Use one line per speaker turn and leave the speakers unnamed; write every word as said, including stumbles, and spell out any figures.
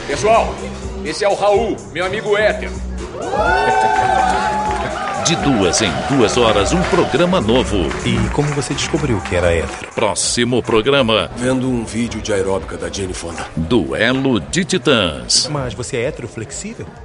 Pessoal, esse é o Raul, meu amigo hétero.
De duas em duas horas, um programa novo.
E como você descobriu que era hétero?
Próximo programa.
Vendo um vídeo de aeróbica da Jane Fonda.
Duelo de Titãs.
Mas você é hétero flexível?